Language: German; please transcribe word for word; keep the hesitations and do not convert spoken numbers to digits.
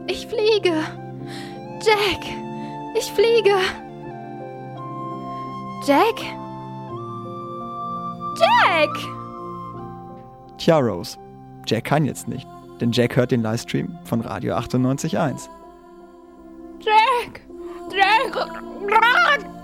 Ich fliege. Jack, ich fliege. Jack? Jack! Tja, Rose, Jack kann jetzt nicht, denn Jack hört den Livestream von Radio achtundneunzig Komma eins. Jack! Jack!